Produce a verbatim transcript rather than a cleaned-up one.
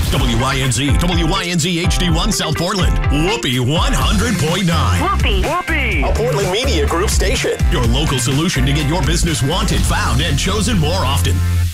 W Y N Z, W Y N Z H D one South Portland, Whoopee one hundred point nine. Whoopee. Whoopee. A Portland Media Group station. Your local solution to get your business wanted, found, and chosen more often.